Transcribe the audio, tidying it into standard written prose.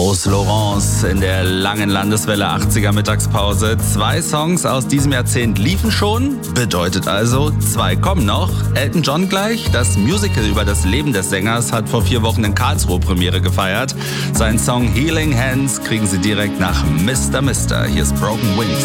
Rose Laurence in der langen Landeswelle 80er Mittagspause. 2 Songs aus diesem Jahrzehnt liefen schon, bedeutet also 2 kommen noch. Elton John gleich, das Musical über das Leben des Sängers hat vor 4 Wochen in Karlsruhe Premiere gefeiert. Seinen Song Healing Hands kriegen Sie direkt nach Mr. Mister. Hier ist Broken Wings.